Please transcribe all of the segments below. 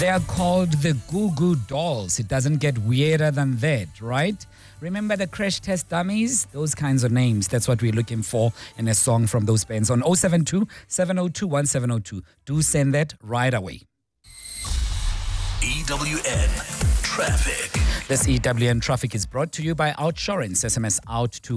They are called the Goo Goo Dolls. It doesn't get weirder than that, right? Remember the Crash Test Dummies? Those kinds of names. That's what we're looking for in a song from those bands on 072 702 1702. Do send that right away. EWN Traffic. This EWN Traffic is brought to you by Outsurance. SMS out to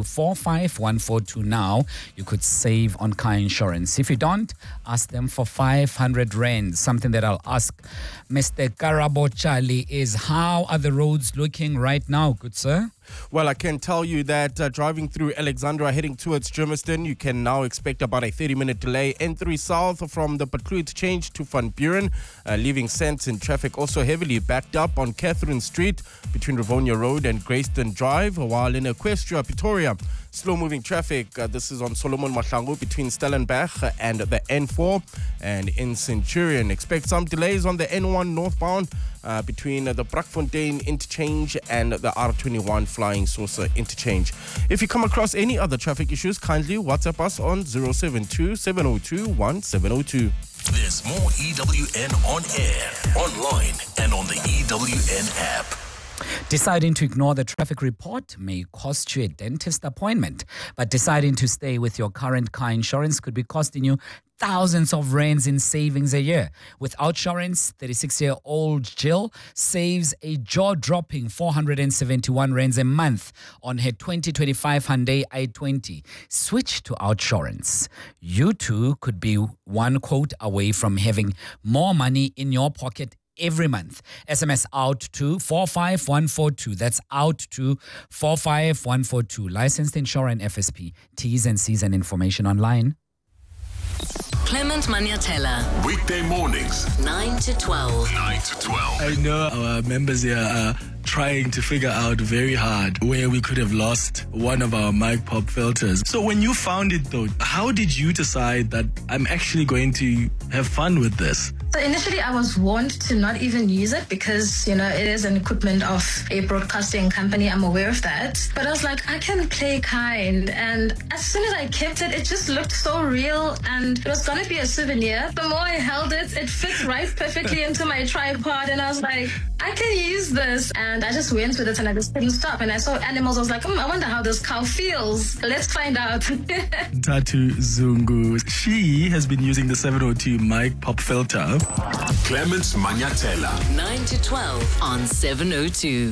45142 now. You could save on car insurance. If you don't, ask them for 500 rand. Something that I'll ask Mr. Karabo Charlie is, how are the roads looking right now, good sir? Well, I can tell you that driving through Alexandra heading towards Germiston, you can now expect about a 30-minute delay. N3 south from the Patlood change to Van Buren, leaving Sense in traffic also heavily backed up on Catherine Street between Rivonia Road and Greyston Drive, while in Equestria, Pretoria, slow-moving traffic. This is on Solomon Mahlangu between Stellenberg and the N4, and in Centurion, expect some delays on the N1 northbound between the Brakfontein interchange and the R21 Flying Saucer interchange. If you come across any other traffic issues, kindly WhatsApp us on 072 702 1702. There's more EWN on air, online, and on the EWN app. Deciding to ignore the traffic report may cost you a dentist appointment, but deciding to stay with your current car insurance could be costing you thousands of rands in savings a year. With Outsurance, 36-year-old Jill saves a jaw-dropping 471 rands a month on her 2025 Hyundai i20. Switch to Outsurance. You too could be one quote away from having more money in your pocket every month. SMS out to 45142. That's out to 45142. Licensed insurer and FSP. T's and C's and information online. Clement Maniatella. Weekday mornings, 9 to 12. 9 to 12. I know our members here are trying to figure out very hard where we could have lost one of our mic pop filters. So when you found it though, how did you decide that I'm actually going to have fun with this? So initially I was warned to not even use it because, it is an equipment of a broadcasting company. I'm aware of that. But I was like, I can play kind. And as soon as I kept it, it just looked so real and it was going to be a souvenir. The more I held it, it fit right perfectly into my tripod. And I was like, I can use this. And I just went with it and I just couldn't stop. And I saw animals. I was like, I wonder how this cow feels. Let's find out. Tatu Zungu, she has been using the 702 mic pop filter. Clements Maniatella. 9 to 12 on 702.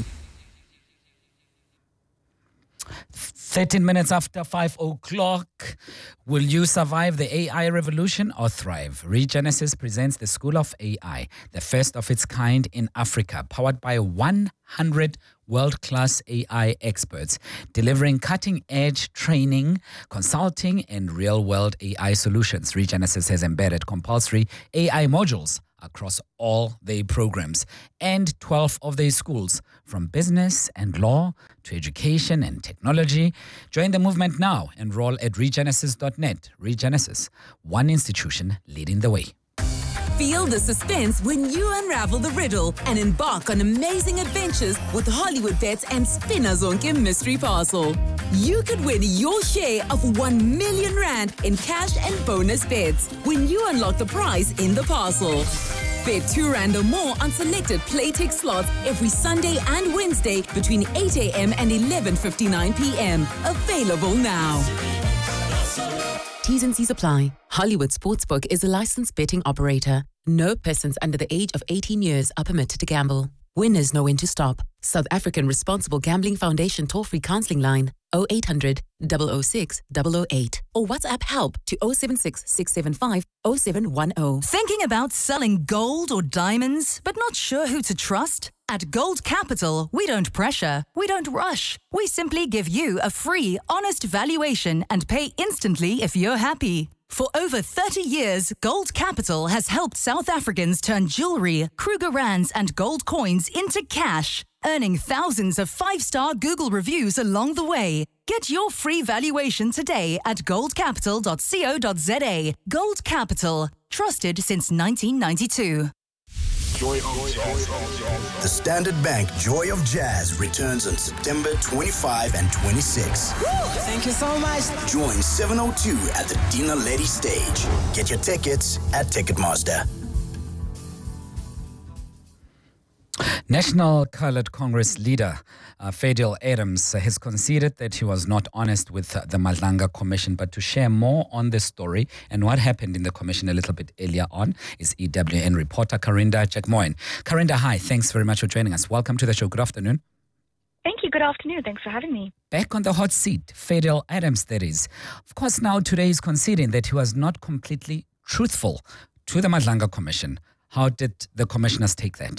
13 minutes after 5 o'clock. Will you survive the AI revolution or thrive? Regenesis presents the School of AI, the first of its kind in Africa, powered by 100 world-class AI experts, delivering cutting-edge training, consulting, and real-world AI solutions. Regenesis has embedded compulsory AI modules across all their programs and 12 of their schools, from business and law to education and technology. Join the movement now. Enroll at regenesis.net. Regenesis, one institution leading the way. Feel the suspense when you unravel the riddle and embark on amazing adventures with Hollywood Bets and Spinazonke Mystery Parcel. You could win your share of 1 million rand in cash and bonus bets when you unlock the prize in the parcel. Bet 2 rand or more on selected Playtech slots every Sunday and Wednesday between 8 a.m. and 11:59 p.m. Available now. T's and C's apply. Hollywood Sportsbook is a licensed betting operator. No persons under the age of 18 years are permitted to gamble. Winners know when to stop. South African Responsible Gambling Foundation toll-free counseling line 0800 006 008 or WhatsApp help to 076 675 0710. Thinking about selling gold or diamonds, but not sure who to trust? At Gold Capital, we don't pressure, we don't rush. We simply give you a free, honest valuation and pay instantly if you're happy. For over 30 years, Gold Capital has helped South Africans turn jewelry, Kruger Rands, and gold coins into cash, earning thousands of 5-star Google reviews along the way. Get your free valuation today at goldcapital.co.za. Gold Capital, trusted since 1992. Joy of Jazz. The Standard Bank Joy of Jazz returns on September 25 and 26. Thank you so much. Join 702 at the Dina Lady stage. Get your tickets at Ticketmaster. National Coloured Congress leader Fadil Adams has conceded that he was not honest with the Madlanga Commission. But to share more on this story and what happened in the commission a little bit earlier on is EWN reporter Karinda Jagmoyan. Karinda, hi. Thanks very much for joining us. Welcome to the show. Good afternoon. Thank you. Good afternoon. Thanks for having me. Back on the hot seat, Fadil Adams, that is. Of course, now today is conceding that he was not completely truthful to the Madlanga Commission. How did the commissioners take that?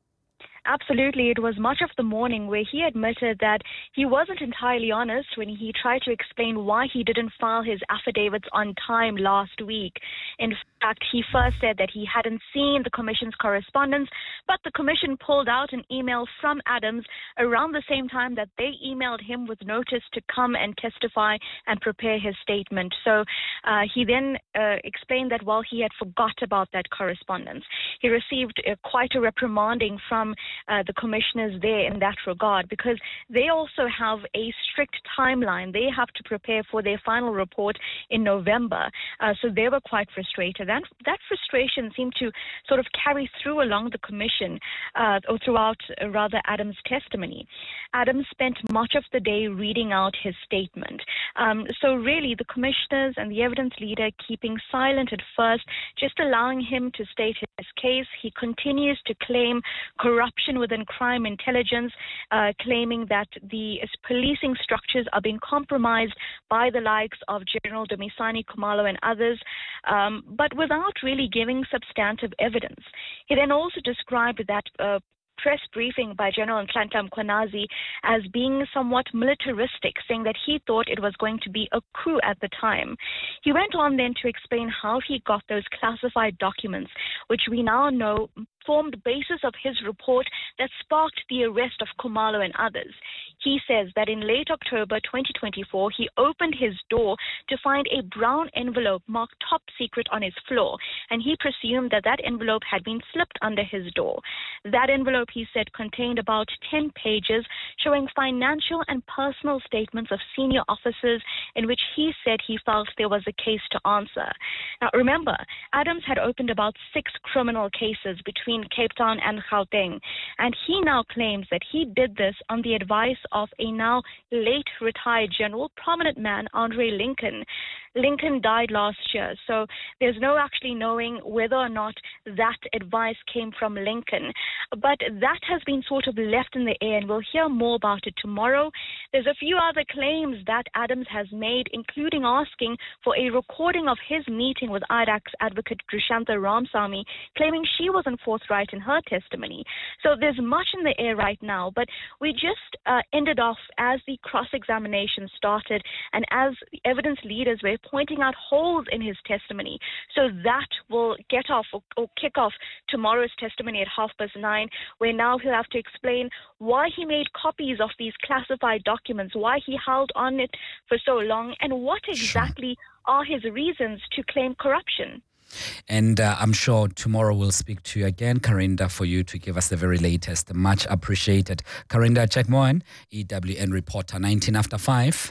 Absolutely. It was much of the morning where he admitted that he wasn't entirely honest when he tried to explain why he didn't file his affidavits on time last week. In fact, he first said that he hadn't seen the commission's correspondence, but the commission pulled out an email from Adams around the same time that they emailed him with notice to come and testify and prepare his statement. So he then explained that, well, he had forgot about that correspondence. He received quite a reprimanding from the commissioners there in that regard, because they also have a strict timeline. They have to prepare for their final report in November. So they were quite frustrated. And that frustration seemed to sort of carry through along the commission or throughout, Adams' testimony. Adams spent much of the day reading out his statement. So really, the commissioners and the evidence leader keeping silent at first, just allowing him to state his case. He continues to claim corruption within crime intelligence, claiming that the policing structures are being compromised by the likes of General Dumisani Khumalo and others, but without really giving substantive evidence. He then also described that press briefing by General Nhlanhla Mkhwanazi as being somewhat militaristic, saying that he thought it was going to be a coup at the time. He went on then to explain how he got those classified documents, which we now know formed the basis of his report that sparked the arrest of Khumalo and others. He says that in late October 2024, he opened his door to find a brown envelope marked top secret on his floor, and he presumed that that envelope had been slipped under his door. That envelope, he said, contained about 10 pages showing financial and personal statements of senior officers in which he said he felt there was a case to answer. Now, remember, Adams had opened about 6 criminal cases between Cape Town and Gauteng, and he now claims that he did this on the advice of a now late retired general, prominent man, Andre Lincoln. Lincoln died last year, so there's no actually knowing whether or not that advice came from Lincoln. But that has been sort of left in the air, and we'll hear more about it tomorrow. There's a few other claims that Adams has made, including asking for a recording of his meeting with IDAC's advocate Drushantha Ramsamy, claiming she wasn't forthright in her testimony. So there's much in the air right now, but we just ended off as the cross-examination started and as evidence leaders were pointing out holes in his testimony. So that will get off or kick off tomorrow's testimony at 9:30, where now he'll have to explain why he made copies of these classified documents, why he held on it for so long, and what exactly are his reasons to claim corruption. And I'm sure tomorrow we'll speak to you again, Karinda, for you to give us the very latest. Much appreciated. Karinda Jagmoyan, EWN reporter, 5:19.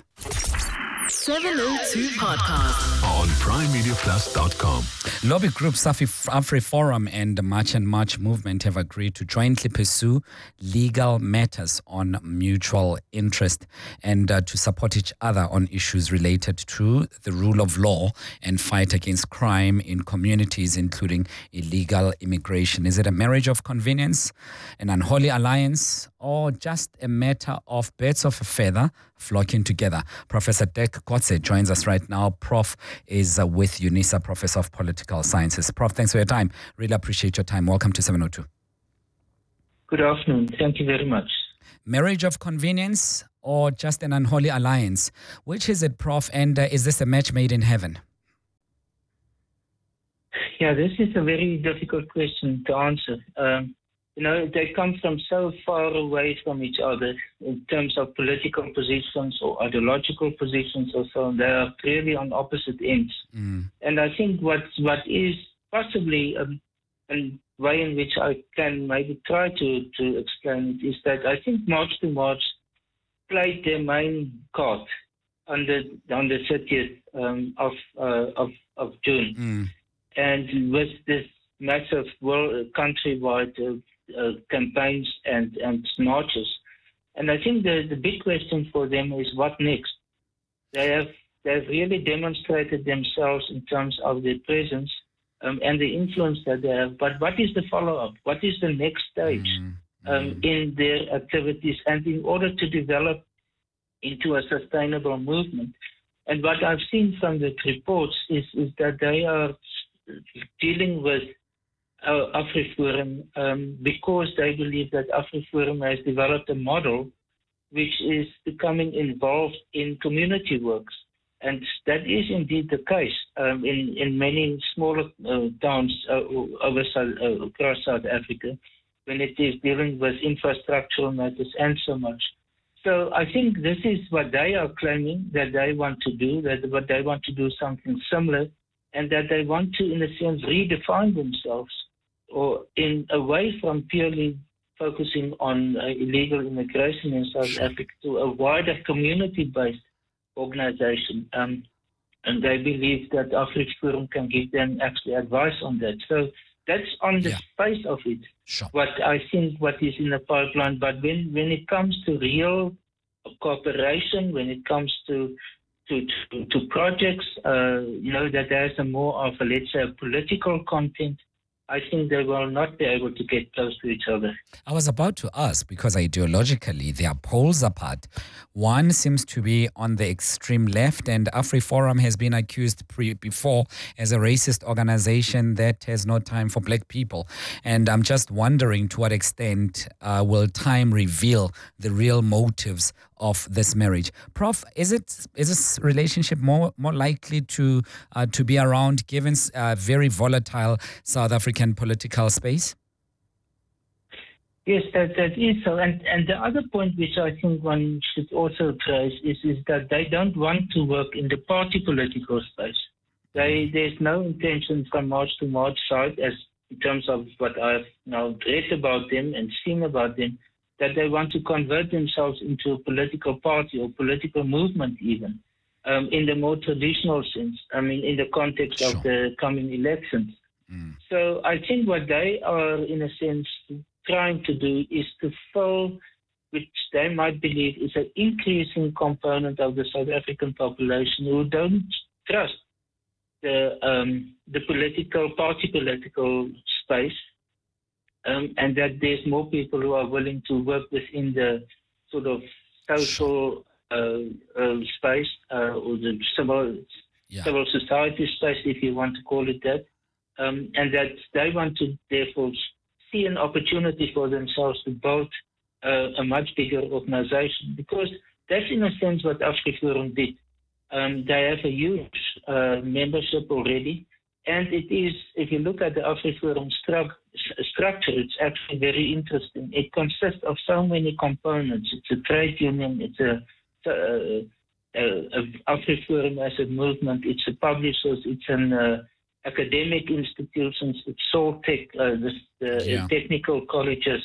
702 podcast on primemediaplus.com. Lobby groups AfriForum and the March and March movement have agreed to jointly pursue legal matters on mutual interest and to support each other on issues related to the rule of law and fight against crime in communities, including illegal immigration. Is it a marriage of convenience, an unholy alliance, or just a matter of birds of a feather flocking together? Professor Dirk Coetzee joins us right now. Prof is with UNISA, Professor of Political Sciences. Prof, thanks for your time. Really appreciate your time. Welcome to 702. Good afternoon. Thank you very much. Marriage of convenience or just an unholy alliance? Which is it, Prof? And is this a match made in heaven? Yeah, this is a very difficult question to answer. They come from so far away from each other in terms of political positions or ideological positions or so on. They are clearly on opposite ends. And I think what is possibly a way in which I can maybe try to explain it is that I think March to March played their main card on the 30th of June. And with this massive countrywide campaigns and marches. And I think the big question for them is what next? They've really demonstrated themselves in terms of their presence and the influence that they have. But what is the follow-up? What is the next stage in their activities? And in order to develop into a sustainable movement. And what I've seen from the reports is that they are dealing with AfriForum because they believe that AfriForum has developed a model which is becoming involved in community works. And that is indeed the case in many smaller towns across South Africa when it is dealing with infrastructural matters and so much. So I think this is what they are claiming that they want to do, that what they want to do something similar, and that they want to, in a sense, redefine themselves or in away from purely focusing on illegal immigration in South Africa to a wider community-based organization. And they believe that AfriForum can give them actually advice on that. So that's on the face of it. What I think what is in the pipeline. But when it comes to real cooperation, when it comes to projects, that there's a more of a, let's say, a political content, I think they will not be able to get close to each other. I was about to ask, because ideologically they are poles apart. One seems to be on the extreme left, and AfriForum has been accused before as a racist organization that has no time for black people. And I'm just wondering to what extent will time reveal the real motives of this marriage. Prof, is this relationship more likely to be around given very volatile South African political space? Yes, that is so. And the other point which I think one should also trace is that they don't want to work in the party political space. There's no intention from March to March side, as in terms of what I've now read about them and seen about them, that they want to convert themselves into a political party or political movement even, in the more traditional sense, in the context of the coming elections. So I think what they are, in a sense, trying to do is to fill, which they might believe is an increasing component of the South African population who don't trust the political space, and that there's more people who are willing to work within the sort of social space or the civil society space, if you want to call it that, and that they want to therefore see an opportunity for themselves to build a much bigger organization, because that's in a sense what AfriForum did. They have a huge membership already, and it is, if you look at the AfriForum structure, it's actually very interesting. It consists of so many components. It's a trade union, it's AfriForum as a movement, it's a publishers, it's an academic institutions, it's Soltech, the technical colleges.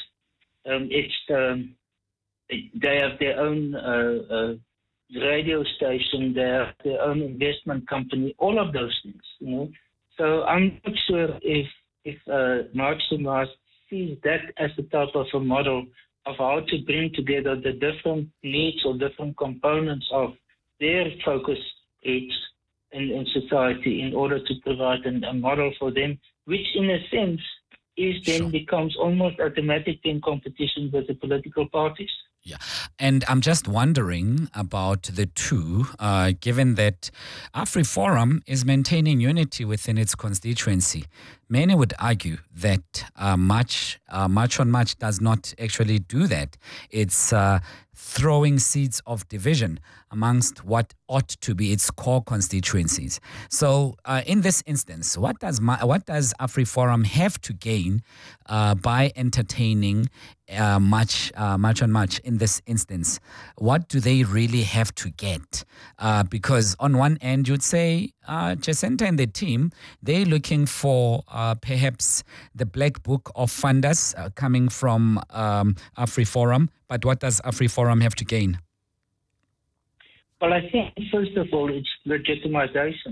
They have their own radio station, they have their own investment company, all of those things, So I'm not sure if March to Mars sees that as a type of a model of how to bring together the different needs or different components of their focus groups in society in order to provide a model for them, which in a sense becomes almost automatic in competition with the political parties. Yeah, and I'm just wondering about the two, given that AfriForum is maintaining unity within its constituency. Many would argue that March on March does not actually do that. It's throwing seeds of division amongst what ought to be its core constituencies. So in this instance, what does AfriForum have to gain by entertaining March on March in this instance? What do they really have to get? Because on one end, you'd say Jacinta and the team, they're looking for perhaps the black book of funders coming from AfriForum. But what does AfriForum have to gain? Well, I think, first of all, it's legitimization.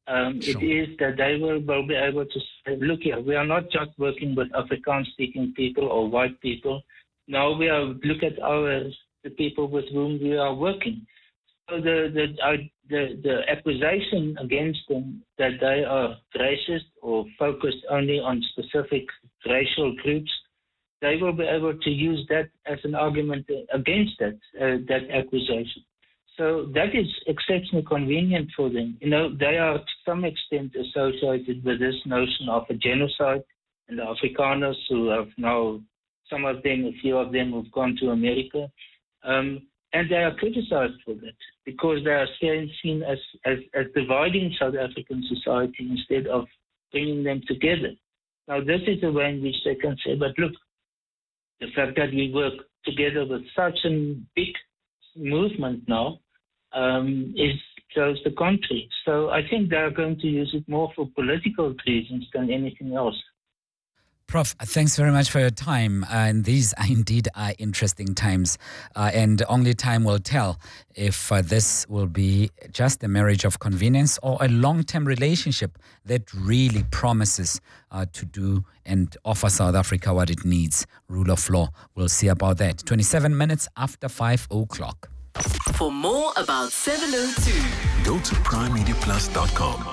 It is that they will be able to say, look here, we are not just working with Afrikaans-speaking people or white people. Now we are look at the people with whom we are working. So the accusation against them that they are racist or focused only on specific racial groups, they will be able to use that as an argument against that accusation. So that is exceptionally convenient for them. They are to some extent associated with this notion of a genocide, and the Afrikaners who have now, a few of them have gone to America, and they are criticized for that because they are seen as dividing South African society instead of bringing them together. Now, this is a way in which they can say, but look, the fact that we work together with such a big movement now shows the contrary. So I think they are going to use it more for political reasons than anything else. Prof, thanks very much for your time. And these indeed are interesting times. And only time will tell if this will be just a marriage of convenience or a long-term relationship that really promises to do and offer South Africa what it needs. Rule of law. We'll see about that. 27 minutes after 5 o'clock. For more about 702, go to primemediaplus.com.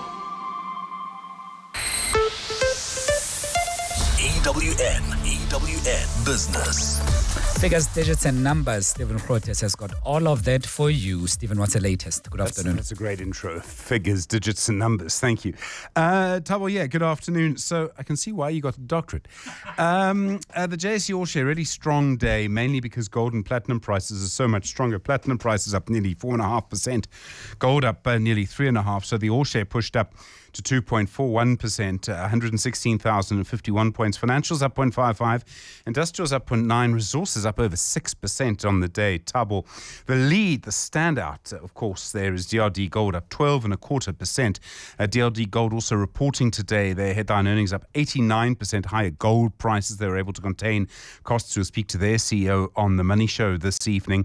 EWN Business. Figures, digits, and numbers. Stephen Grotes has got all of that for you. Stephen, what's the latest? Good afternoon. That's a great intro. Figures, digits, and numbers. Thank you. Thabo, good afternoon. So I can see why you got a doctorate. The JSE All-Share, really strong day, mainly because gold and platinum prices are so much stronger. Platinum prices up nearly 4.5%. Gold up nearly 3.5%. So the All-Share pushed up to 2.41%, 116,051 points. Financials up 0.55, industrials up 0.9, resources up over 6% on the day. Thabo, the lead, the standout, of course, there is DRD Gold up 12.25%. DRD Gold also reporting today their headline earnings up 89%, higher gold prices. They were able to contain costs. We'll speak to their CEO on the Money Show this evening.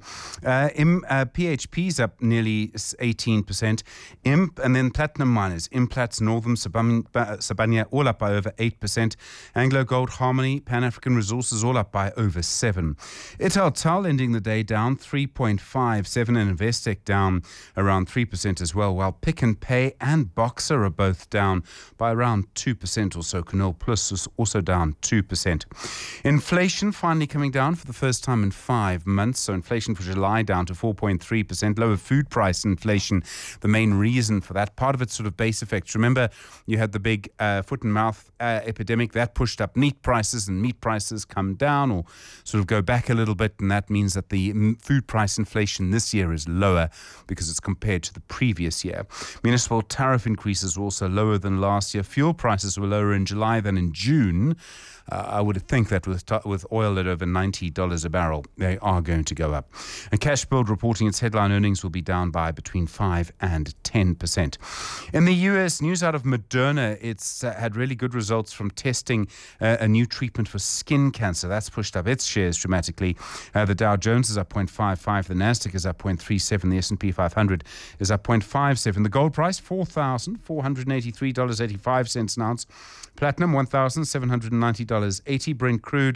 PHP's up nearly 18%. Imp and then platinum miners, Implats, Northam, Sabania, all up by over 8%. Anglo Gold, Harmony, Pan-African Resources, all up by over 7%. Italtal ending the day down 3.57%, and Investec down around 3% as well, while Pick n Pay and Boxer are both down by around 2% or so. Canal Plus is also down 2%. Inflation finally coming down for the first time in 5 months. So inflation for July down to 4.3%. Lower food price inflation, the main reason for that. Part of it's sort of base effects. Remember, you had the big foot and mouth epidemic that pushed up meat prices, and meat prices come down or sort of go back a little bit, and that means that the food price inflation this year is lower because it's compared to the previous year. Municipal tariff increases were also lower than last year. Fuel prices were lower in July than in June. I would think that with oil at over $90 a barrel, they are going to go up. And Cashbuild reporting its headline earnings will be down by between 5 and 10%. In the US, news out of Moderna, it's had really good results from testing a new treatment for skin cancer. That's pushed up its shares dramatically. The Dow Jones is up 0.55, the Nasdaq is up 0.37, the S&P 500 is up 0.57. The gold price, $4,483.85 an ounce. Platinum, $1,790.80. Brent crude,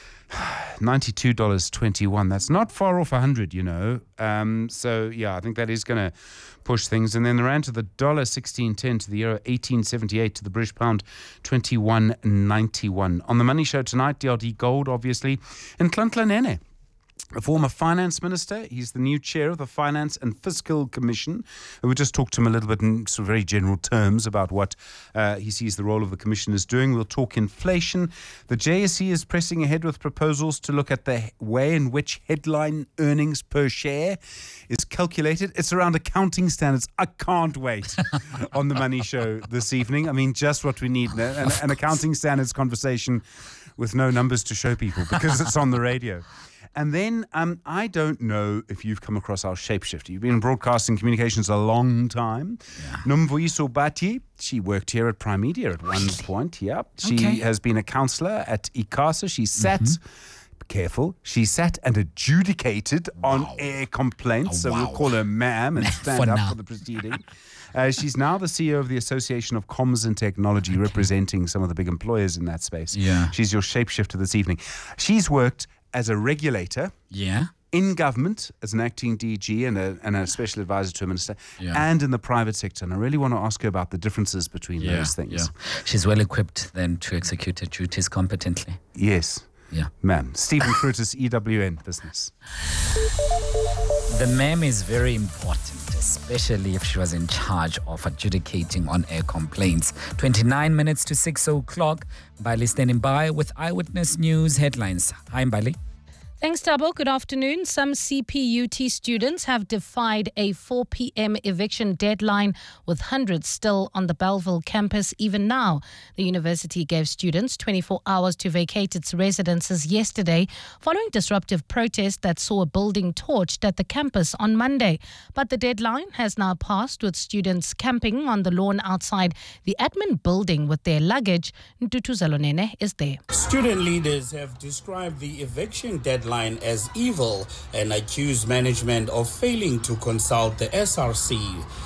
$92.21. That's not far off 100, you know. So, yeah, I think that is going to push things. And then the rand to the dollar, 16.10 to the euro, 18.78 to the British pound, 21.91. On the Money Show tonight, DRD Gold, obviously, and Nhlanhla Nene, a former finance minister. He's the new chair of the Finance and Fiscal Commission. We just talked to him a little bit in sort of very general terms about what he sees the role of the commission is doing. We'll talk inflation. The JSE is pressing ahead with proposals to look at the way in which headline earnings per share is calculated. It's around accounting standards. I can't wait on the Money Show this evening. I mean, just what we need, an accounting standards conversation with no numbers to show people because it's on the radio. And then I don't know if you've come across our shapeshifter. You've been in broadcasting communications a long time. Yeah. Nomvuyiso Bati, she worked here at Prime Media at one point. Yeah, she has been a counsellor at ICASA. She sat careful. She sat and adjudicated on-air complaints, so we'll call her ma'am and stand up for the proceeding. She's now the CEO of the Association of Comms and Technology, representing some of the big employers in that space. Yeah. She's your shapeshifter this evening. She's worked as a regulator. Yeah. In government as an acting DG and a special advisor to a minister, and in the private sector. And I really want to ask her about the differences between those things. Yeah. She's well equipped then to execute her duties competently. Yes. Yeah. Ma'am. Stephen Krutis, EWN Business. The ma'am is very important, especially if she was in charge of adjudicating on-air complaints. 29 minutes to 6 o'clock. Mbali standing by with Eyewitness News headlines. Hi, Mbali. Thanks, Tabo. Good afternoon. Some CPUT students have defied a 4 p.m. eviction deadline, with hundreds still on the Bellville campus even now. The university gave students 24 hours to vacate its residences yesterday, following disruptive protests that saw a building torched at the campus on Monday. But the deadline has now passed, with students camping on the lawn outside the admin building with their luggage. Ntutu Zalonene is there. Student leaders have described the eviction deadline as evil and accused management of failing to consult the SRC.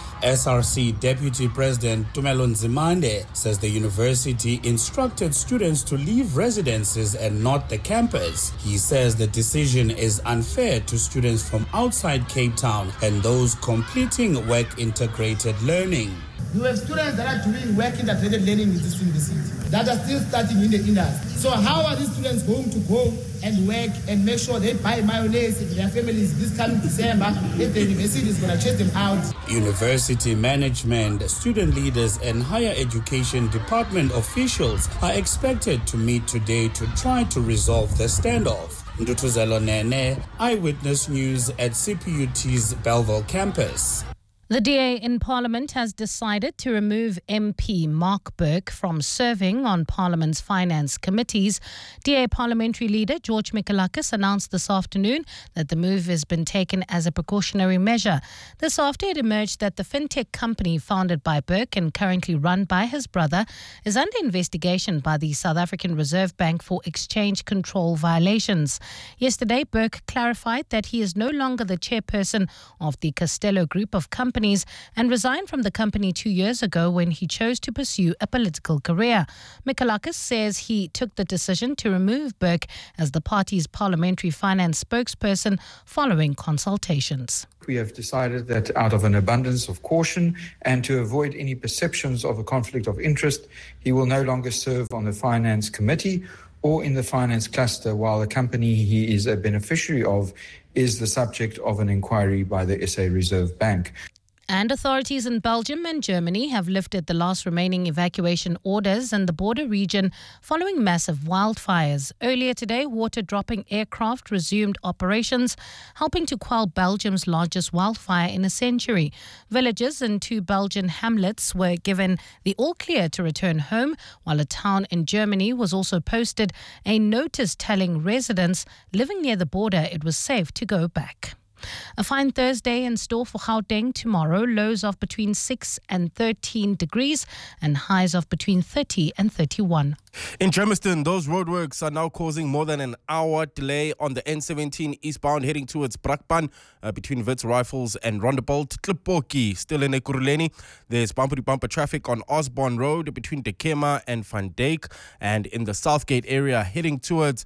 SRC Deputy President Tumelo Nzimande says the university instructed students to leave residences and not the campus. He says the decision is unfair to students from outside Cape Town and those completing work integrated learning. You have students that are doing work integrated learning in this university that are still starting in the industry. So how are these students going to go and work and make sure they buy mayonnaise if their families this coming December, if the university is going to chase them out? University management, student leaders and higher education department officials are expected to meet today to try to resolve the standoff. Ntutu Zalonene, Eyewitness News at CPUT's Bellville campus. The DA in Parliament has decided to remove MP Mark Burke from serving on Parliament's finance committees. DA parliamentary leader George Mikalakis announced this afternoon that the move has been taken as a precautionary measure. This after it emerged that the fintech company founded by Burke and currently run by his brother is under investigation by the South African Reserve Bank for exchange control violations. Yesterday, Burke clarified that he is no longer the chairperson of the Castello Group of companies and resigned from the company 2 years ago when he chose to pursue a political career. Mikalakis says he took the decision to remove Burke as the party's parliamentary finance spokesperson following consultations. We have decided that out of an abundance of caution and to avoid any perceptions of a conflict of interest, he will no longer serve on the finance committee or in the finance cluster, while the company he is a beneficiary of is the subject of an inquiry by the SA Reserve Bank. And authorities in Belgium and Germany have lifted the last remaining evacuation orders in the border region following massive wildfires. Earlier today, water-dropping aircraft resumed operations, helping to quell Belgium's largest wildfire in a century. Villagers in 2 Belgian hamlets were given the all-clear to return home, while a town in Germany was also posted a notice telling residents living near the border it was safe to go back. A fine Thursday in store for Gauteng tomorrow. Lows of between 6 and 13 degrees and highs of between 30 and 31. In Germiston, those roadworks are now causing more than an hour delay on the N17 eastbound heading towards Brakpan between Wits Rifles and Rondebolt. Tlipoki still in Ekurhuleni. There's bumper-to-bumper traffic on Osborne Road between Dekema and Van Dijk. And in the Southgate area heading towards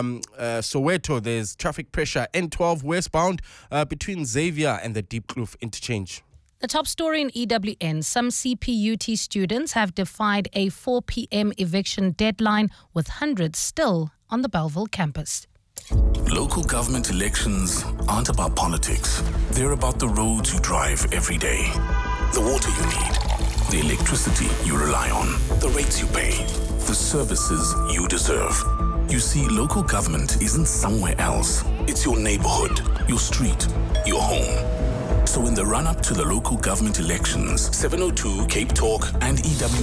Soweto, there's traffic pressure N12 westbound between Xavier and the Deep Kloof interchange. The top story in EWN, some CPUT students have defied a 4 p.m. eviction deadline, with hundreds still on the Bellville campus. Local government elections aren't about politics. They're about the roads you drive every day, the water you need, the electricity you rely on, the rates you pay, the services you deserve. You see, local government isn't somewhere else. It's your neighborhood, your street, your home. So in the run-up to the local government elections, 702, Cape Talk and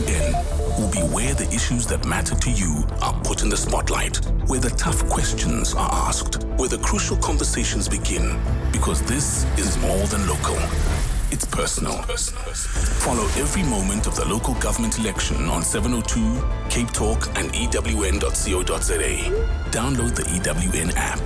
EWN will be where the issues that matter to you are put in the spotlight, where the tough questions are asked, where the crucial conversations begin, because this is more than local. it's personal. Follow every moment of the local government election on 702, Cape Talk, and ewn.co.za. Download the EWN app.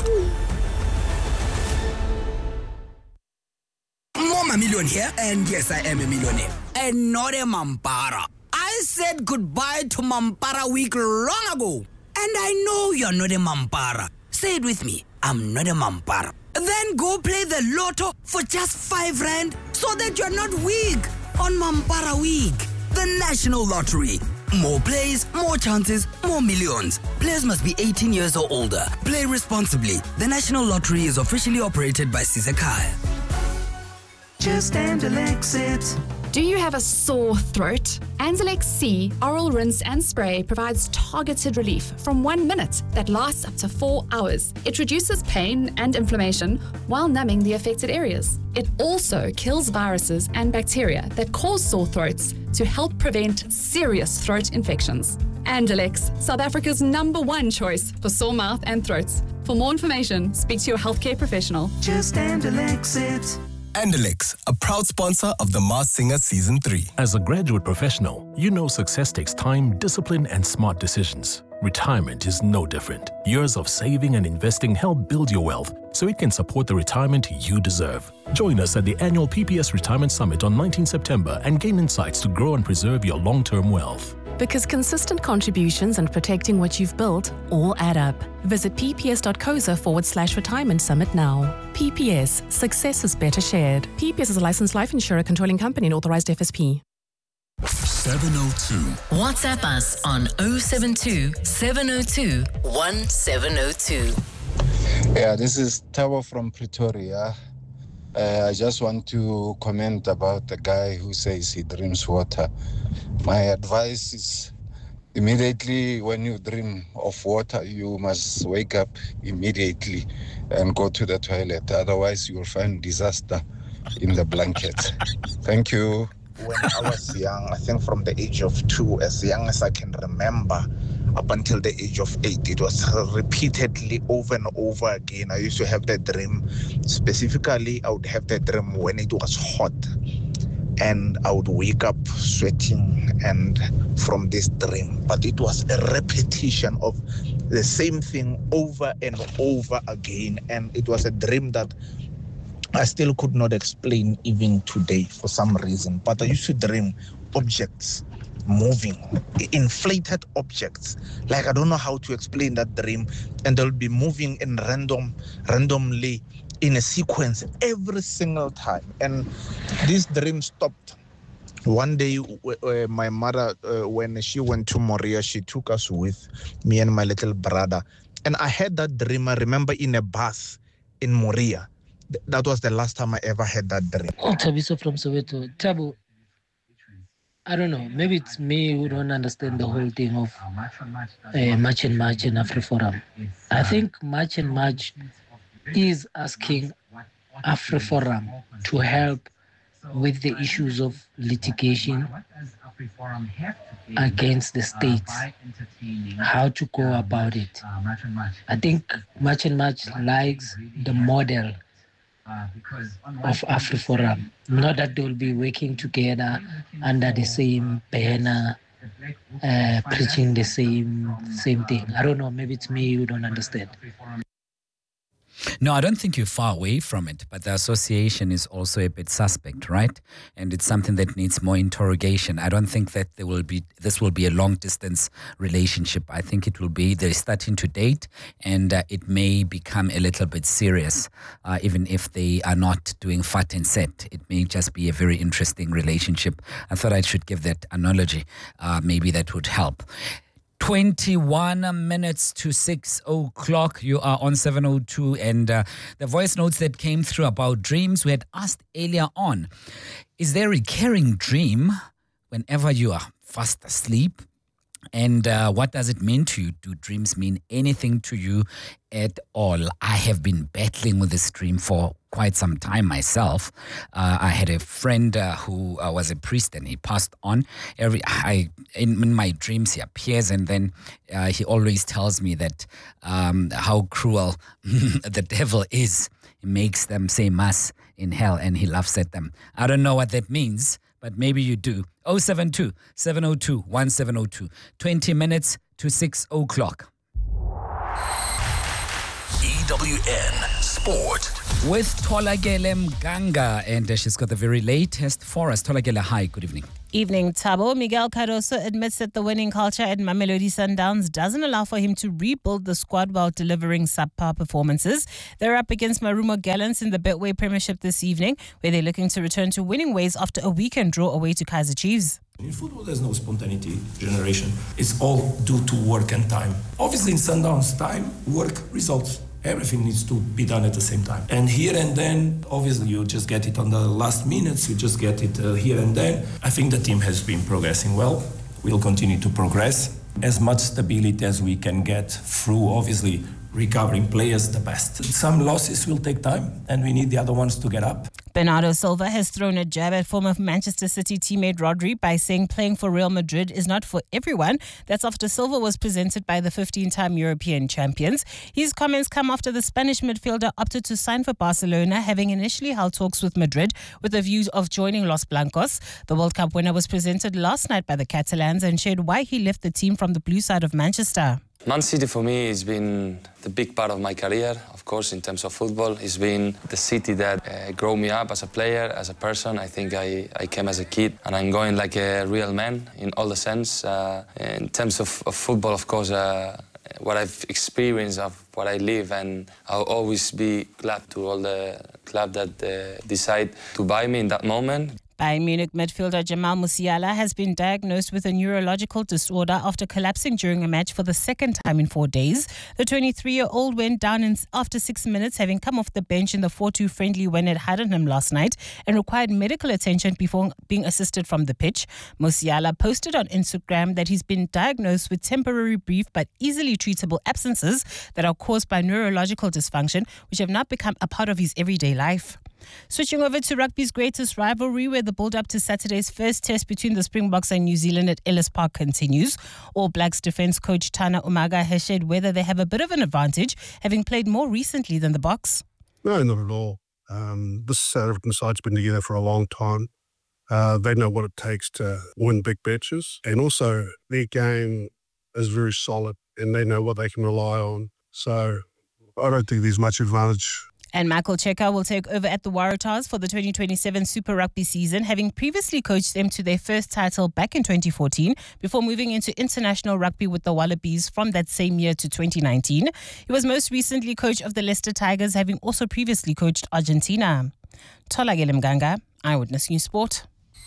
I'm a millionaire, and yes, I am a millionaire. And not a Mampara. I said goodbye to Mampara week long ago. And I know you're not a Mampara. Say it with me. I'm not a Mampara. Then go play the lotto for just 5 rand so that you're not weak on Mampara week. The National Lottery. More plays, more chances, more millions. Players must be 18 years or older. Play responsibly. The National Lottery is officially operated by Sizakai. Just Anzalex it. Do you have a sore throat? Anzalex C Oral Rinse and Spray provides targeted relief from 1 minute that lasts up to 4 hours. It reduces pain and inflammation while numbing the affected areas. It also kills viruses and bacteria that cause sore throats to help prevent serious throat infections. Anzalex, South Africa's #1 choice for sore mouth and throats. For more information, speak to your healthcare professional. Just Anzalex it. Andelix, a proud sponsor of The Masked Singer Season 3. As a graduate professional, you know success takes time, discipline, and smart decisions. Retirement is no different. Years of saving and investing help build your wealth so it can support the retirement you deserve. Join us at the annual PPS Retirement Summit on 19 September and gain insights to grow and preserve your long-term wealth. Because consistent contributions and protecting what you've built all add up. Visit pps.coza/retirement summit now. PPS, success is better shared. PPS is a licensed life insurer controlling company and authorized FSP. 702. WhatsApp us on 072 702 1702. Yeah, this is Tabo from Pretoria. I just want to comment about the guy who says he dreams water. My advice is immediately when you dream of water, you must wake up immediately and go to the toilet. Otherwise, you will find disaster in the blanket. Thank you. When I was young, I think from the age of 2, as young as I can remember, up until the age of 8, it was repeatedly over and over again. I used to have that dream. Specifically, I would have that dream when it was hot. And I would wake up sweating and from this dream. But it was a repetition of the same thing over and over again. And it was a dream that I still could not explain even today for some reason. But I used to dream objects moving, inflated objects. Like I don't know how to explain that dream. And they'll be moving in randomly in a sequence every single time. And this dream stopped. One day, my mother, when she went to Moria, she took us with me and my little brother. And I had that dream, I remember, in a bus in Moria. That was the last time I ever had that dream. Tabiso from Soweto. Tabu, I don't know, maybe it's me who don't understand the whole thing of March and March and AfriForum. I think March and March is asking AfriForum to help with the issues of litigation against the states, how to go about it. I think March and March likes the model of AfriForum, not that they will be working together under the same banner, preaching the same thing. I don't know, maybe it's me who don't understand. No, I don't think you're far away from it, but the association is also a bit suspect, right? And it's something that needs more interrogation. I don't think that this will be a long-distance relationship. I think it will be, they're starting to date, and it may become a little bit serious, even if they are not doing fat and set. It may just be a very interesting relationship. I thought I should give that analogy. Maybe that would help. 21 minutes to 6 o'clock. You are on 702, and the voice notes that came through about dreams, we had asked earlier on, is there a recurring dream whenever you are fast asleep? And what does it mean to you? Do dreams mean anything to you at all? I have been battling with this dream for quite some time myself. I had a friend who was a priest, and he passed on. In my dreams, he appears, and then he always tells me that how cruel the devil is. He makes them say mass in hell, and he laughs at them. I don't know what that means, but maybe you do. 072 702 1702. 20 minutes to 6 o'clock. EWN Sport. With Tholakele Mganga, and she's got the very latest for us. Tholakele, hi, good evening. Evening, Thabo. Miguel Cardoso admits that the winning culture at Mamelodi Sundowns doesn't allow for him to rebuild the squad while delivering subpar performances. They're up against Marumo Gallants in the Betway Premiership this evening, where they're looking to return to winning ways after a weekend draw away to Kaizer Chiefs. In football, there's no spontaneity generation. It's all due to work and time. Obviously, in Sundowns, time, work, results. Everything needs to be done at the same time. And here and then, obviously, you just get it on the last minutes. You just get it here and then. I think the team has been progressing well. We'll continue to progress. As much stability as we can get through, obviously, recovering players the best. Some losses will take time, and we need the other ones to get up. Bernardo Silva has thrown a jab at former Manchester City teammate Rodri by saying playing for Real Madrid is not for everyone. That's after Silva was presented by the 15-time European champions. His comments come after the Spanish midfielder opted to sign for Barcelona, having initially held talks with Madrid with a view of joining Los Blancos. The World Cup winner was presented last night by the Catalans and shared why he left the team from the blue side of Manchester. Man City for me has been the big part of my career, of course, in terms of football. It's been the city that grew me up as a player, as a person. I think I came as a kid, and I'm going like a real man in all the sense. In terms of football, of course, what I've experienced, of what I live, and I'll always be glad to all the club that decide to buy me in that moment. Bayern Munich midfielder Jamal Musiala has been diagnosed with a neurological disorder after collapsing during a match for the second time in 4 days. The 23-year-old went down after 6 minutes, having come off the bench in the 4-2 friendly win at Heidenheim last night, and required medical attention before being assisted from the pitch. Musiala posted on Instagram that he's been diagnosed with temporary brief but easily treatable absences that are caused by neurological dysfunction, which have not become a part of his everyday life. Switching over to rugby's greatest rivalry, where the build-up to Saturday's first test between the Springboks and New Zealand at Ellis Park continues. All Blacks defence coach Tana Umaga has shared whether they have a bit of an advantage, having played more recently than the Boks. No, not at all. This South African side's been together for a long time. They know what it takes to win big matches, and also their game is very solid, and they know what they can rely on. So I don't think there's much advantage. And Michael Cheika will take over at the Waratahs for the 2027 Super Rugby season, having previously coached them to their first title back in 2014 before moving into international rugby with the Wallabies from that same year to 2019. He was most recently coach of the Leicester Tigers, having also previously coached Argentina. Tholakele Mganga, Eyewitness News Sport.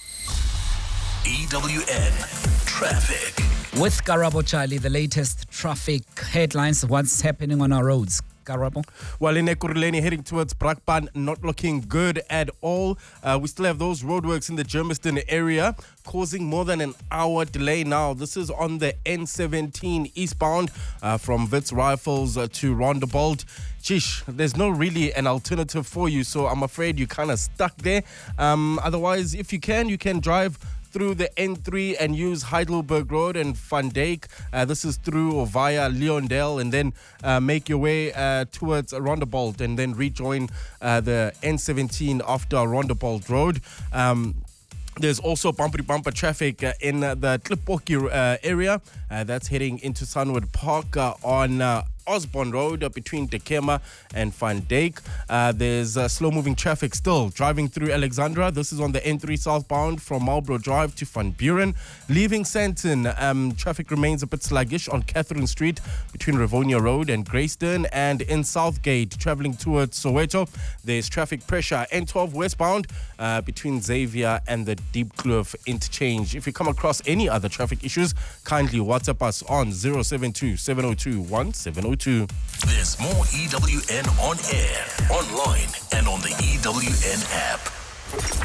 EWN Traffic. With Karabo Charlie, the latest traffic headlines. What's happening on our roads? Karabo? Well, in Ekurhuleni, heading towards Brakpan, not looking good at all. We still have those roadworks in the Germiston area, causing more than an hour delay now. This is on the N17 eastbound from Wits Rifles to Rondebolt. Jish, there's no really an alternative for you, so I'm afraid you're kind of stuck there. Otherwise, if you can drive through the N3 and use Heidelberg Road and Van Dijk. This is through or via Leondale, and then make your way towards Rondebolt and then rejoin the N17 after Rondebolt Road. There's also bumper traffic in the Klippoki area. That's heading into Sunwood Park on Osborne Road between Tekema and Van Dijk. There's slow-moving traffic still driving through Alexandra. This is on the N3 southbound from Marlborough Drive to Van Buren. Leaving Sandton, traffic remains a bit sluggish on Catherine Street between Rivonia Road and Greyston. And in Southgate, traveling towards Soweto, there's traffic pressure N12 westbound between Xavier and the Deep Kloof interchange. If you come across any other traffic issues, kindly WhatsApp us on 072 702 1702. There's more EWN on air, online, and on the EWN app.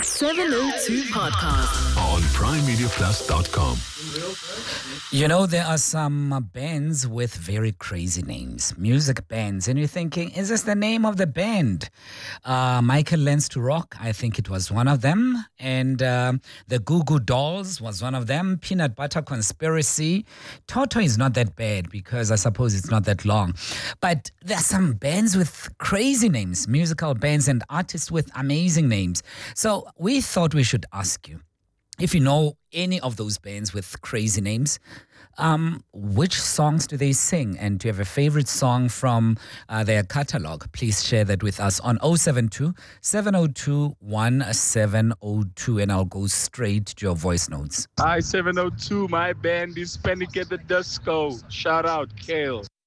702 Podcast. On PrimeMediaPlus.com. You know, there are some bands with very crazy names, music bands, and you're thinking, is this the name of the band? Michael Learns to Rock, I think it was one of them, and the Goo Goo Dolls was one of them, Peanut Butter Conspiracy. Toto is not that bad because I suppose it's not that long, but there are some bands with crazy names, musical bands and artists with amazing names. So we thought we should ask you, if you know any of those bands with crazy names, which songs do they sing? And do you have a favorite song from their catalog? Please share that with us on 072 702 1702, and I'll go straight to your voice notes. Hi, 702. My band is Panic at the Disco. Shout out, Kale.